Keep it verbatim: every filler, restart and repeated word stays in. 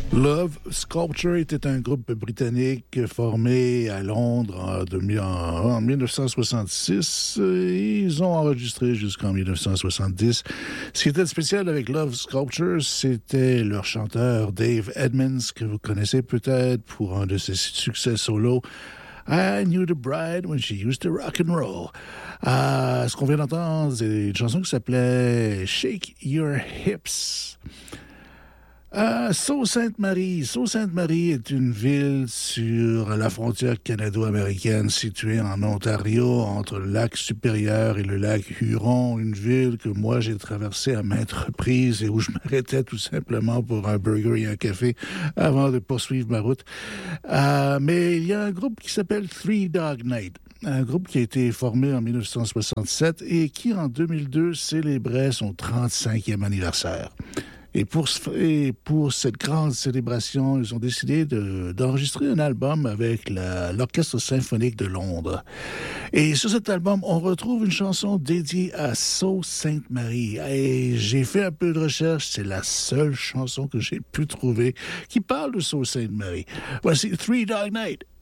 Love Sculpture était un groupe britannique formé à Londres en, de, en, en dix-neuf cent soixante-six. Ils ont enregistré jusqu'en dix-neuf cent soixante-dix. Ce qui était spécial avec Love Sculpture, c'était leur chanteur Dave Edmunds, que vous connaissez peut-être pour un de ses succès solo. I knew the bride when she used to rock and roll. Euh, ce qu'on vient d'entendre, c'est une chanson qui s'appelait Shake Your Hips. Euh, Sault-Sainte-Marie. Sault-Sainte-Marie est une ville sur la frontière canado-américaine située en Ontario, entre le lac Supérieur et le lac Huron. Une ville que moi, j'ai traversée à maintes reprises et où je m'arrêtais tout simplement pour un burger et un café avant de poursuivre ma route. Euh, mais il y a un groupe qui s'appelle Three Dog Night. Un groupe qui a été formé en dix-neuf cent soixante-sept et qui, en deux mille deux, célébrait son trente-cinquième anniversaire. Et pour, et pour cette grande célébration, ils ont décidé de, d'enregistrer un album avec la, l'Orchestre symphonique de Londres. Et sur cet album, on retrouve une chanson dédiée à Sault-Sainte-Marie. Et j'ai fait un peu de recherche, c'est la seule chanson que j'ai pu trouver qui parle de Sault-Sainte-Marie. Voici Three Dog Night.